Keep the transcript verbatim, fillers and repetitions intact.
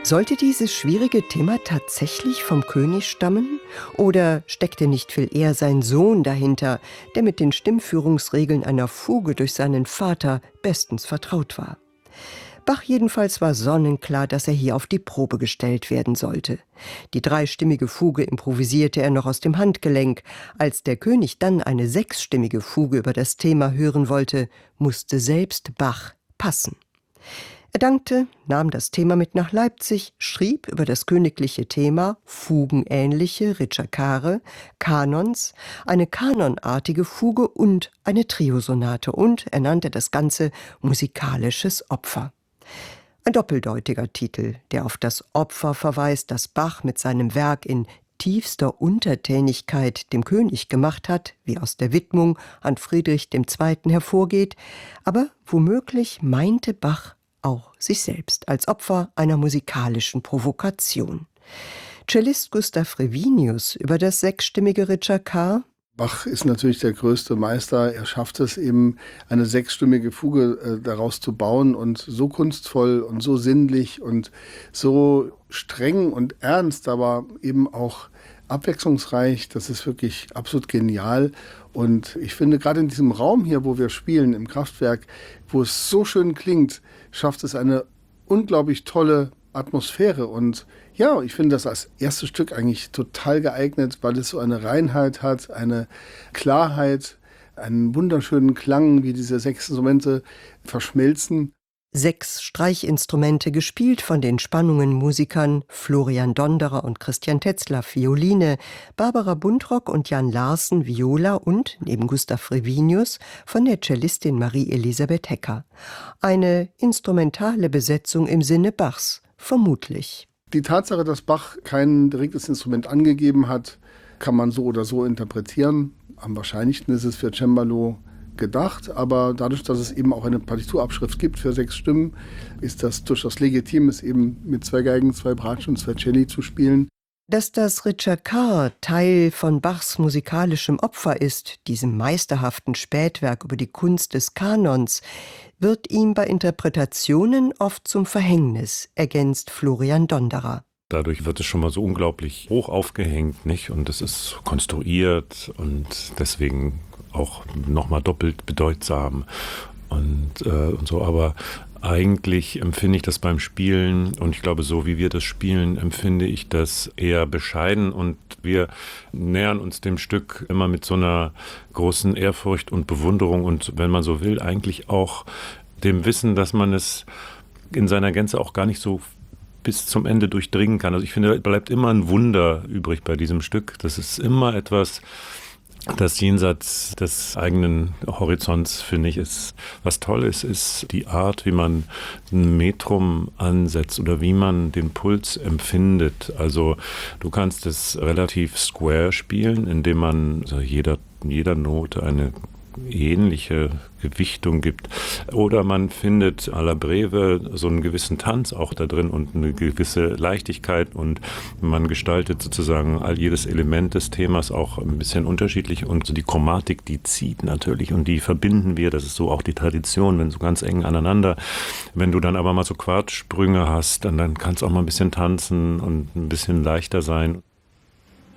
Sollte dieses schwierige Thema tatsächlich vom König stammen? Oder steckte nicht viel eher sein Sohn dahinter, der mit den Stimmführungsregeln einer Fuge durch seinen Vater bestens vertraut war? Bach jedenfalls war sonnenklar, dass er hier auf die Probe gestellt werden sollte. Die dreistimmige Fuge improvisierte er noch aus dem Handgelenk. Als der König dann eine sechsstimmige Fuge über das Thema hören wollte, musste selbst Bach passen. Er dankte, nahm das Thema mit nach Leipzig, schrieb über das königliche Thema fugenähnliche Ricercare, Kanons, eine kanonartige Fuge und eine Triosonate und er nannte das Ganze musikalisches Opfer. Ein doppeldeutiger Titel, der auf das Opfer verweist, das Bach mit seinem Werk in tiefster Untertänigkeit dem König gemacht hat, wie aus der Widmung an Friedrich der Zweite hervorgeht, aber womöglich meinte Bach auch sich selbst als Opfer einer musikalischen Provokation. Cellist Gustav Revinius über das sechsstimmige Ricercar: Bach ist natürlich der größte Meister. Er schafft es eben, eine sechsstimmige Fuge äh, daraus zu bauen und so kunstvoll und so sinnlich und so streng und ernst, aber eben auch abwechslungsreich. Das ist wirklich absolut genial. Und ich finde, gerade in diesem Raum hier, wo wir spielen, im Kraftwerk, wo es so schön klingt, schafft es eine unglaublich tolle Atmosphäre. Und ja, ich finde das als erstes Stück eigentlich total geeignet, weil es so eine Reinheit hat, eine Klarheit, einen wunderschönen Klang, wie diese sechs Instrumente verschmelzen. Sechs Streichinstrumente, gespielt von den Spannungen-Musikern Florian Donderer und Christian Tetzlaff Violine, Barbara Buntrock und Jan Larsen Viola und, neben Gustav Revinius, von der Cellistin Marie-Elisabeth Hecker. Eine instrumentale Besetzung im Sinne Bachs, vermutlich. Die Tatsache, dass Bach kein direktes Instrument angegeben hat, kann man so oder so interpretieren. Am wahrscheinlichsten ist es für Cembalo gedacht, aber dadurch, dass es eben auch eine Partiturabschrift gibt für sechs Stimmen, ist das durchaus legitim, es eben mit zwei Geigen, zwei Bratschen und zwei Celli zu spielen. Dass das Ricercar Teil von Bachs musikalischem Opfer ist, diesem meisterhaften Spätwerk über die Kunst des Kanons, wird ihm bei Interpretationen oft zum Verhängnis, ergänzt Florian Donderer. Dadurch wird es schon mal so unglaublich hoch aufgehängt, nicht? Und es ist konstruiert und deswegen auch nochmal doppelt bedeutsam und, äh, und so. Aber eigentlich empfinde ich das beim Spielen, und ich glaube, so wie wir das spielen, empfinde ich das eher bescheiden, und wir nähern uns dem Stück immer mit so einer großen Ehrfurcht und Bewunderung und, wenn man so will, eigentlich auch dem Wissen, dass man es in seiner Gänze auch gar nicht so bis zum Ende durchdringen kann. Also ich finde, bleibt immer ein Wunder übrig bei diesem Stück. Das ist immer etwas, das jenseits des eigenen Horizonts, finde ich, ist. Was toll ist, ist die Art, wie man ein Metrum ansetzt oder wie man den Puls empfindet. Also du kannst es relativ square spielen, indem man also jeder, jeder Note eine ähnliche Gewichtung gibt. Oder man findet à la Breve so einen gewissen Tanz auch da drin und eine gewisse Leichtigkeit, und man gestaltet sozusagen all jedes Element des Themas auch ein bisschen unterschiedlich, und so die Chromatik, die zieht natürlich und die verbinden wir, das ist so auch die Tradition, wenn so ganz eng aneinander. Wenn du dann aber mal so Quartsprünge hast, dann, dann kann es auch mal ein bisschen tanzen und ein bisschen leichter sein.